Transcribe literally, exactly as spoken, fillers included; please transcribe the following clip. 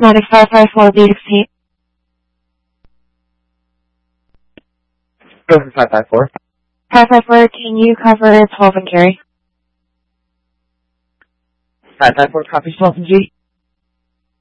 Prismatic five five four B sixteen. Go for five five four. five five four, can you cover twelve and carry? five five four, copy twelve and G.